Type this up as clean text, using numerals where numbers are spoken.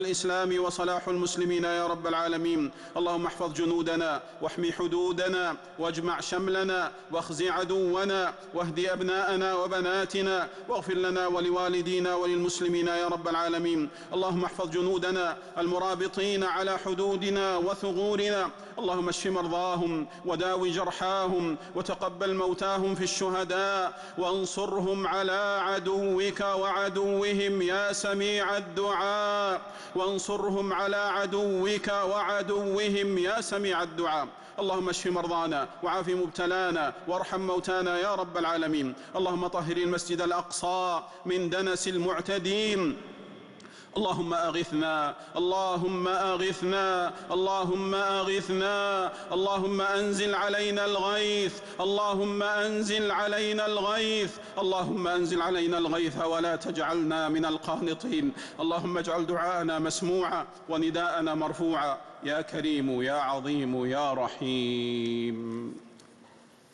الإسلام وصلاح المسلمين يا رب العالمين. اللهم احفظ جنودنا واحمي حدودنا واجمع شملنا واخز عدونا واهد أبناءنا وبناتنا واغفر لنا ولوالدينا وللمسلمين يا رب العالمين. اللهم احفظ جنودنا المرابطين على حدودنا وثغورنا. اللهم اشف مرضاهم وداو جرحاهم وتقبل موتاهم في الشهداء وانصرهم على عدوك وعدوهم يا سميع الدعاء، وانصرهم على عدوك وعدوهم يا سميع الدعاء. اللهم اشف مرضانا وعاف مبتلانا وارحم موتانا يا رب العالمين. اللهم طهر المسجد الأقصى من دنس المعتدين. اللهم أغثنا، اللهم أغثنا، اللهم أغثنا، اللهم أنزل علينا الغيث، اللهم أنزل علينا الغيث، اللهم أنزل علينا الغيث ولا تجعلنا من القانطين. اللهم اجعل دعاءنا مسموعا ونداءنا مرفوعا يا كريم يا عظيم يا رحيم.